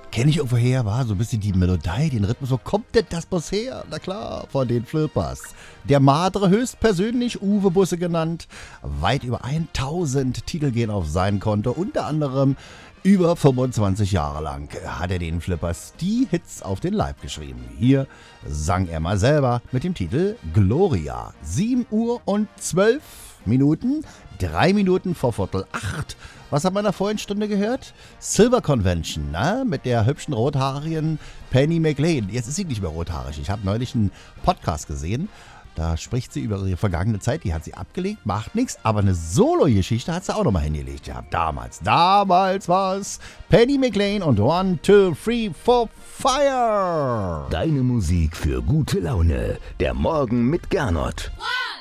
Kenne ich irgendwoher, war so ein bisschen die Melodie, den Rhythmus. Wo kommt denn das bloß her? Na klar, von den Flippers. Der Madre höchstpersönlich, Uwe Busse genannt. Weit über 1000 Titel gehen auf sein Konto, unter anderem über 25 Jahre lang hat er den Flippers die Hits auf den Leib geschrieben. Hier sang er mal selber mit dem Titel Gloria. 7 Uhr und 12 Minuten, 3 Minuten vor Viertel 8. Was hat man in der vorigen Stunde gehört? Silver Convention, ne? Mit der hübschen rothaarigen Penny McLean. Jetzt ist sie nicht mehr rothaarig. Ich habe neulich einen Podcast gesehen. Da spricht sie über ihre vergangene Zeit. Die hat sie abgelegt, macht nichts. Aber eine Solo-Geschichte hat sie auch nochmal hingelegt. Ja, damals war es Penny McLean und 1, 2, 3, 4, Fire. Deine Musik für gute Laune. Der Morgen mit Gernot. 1,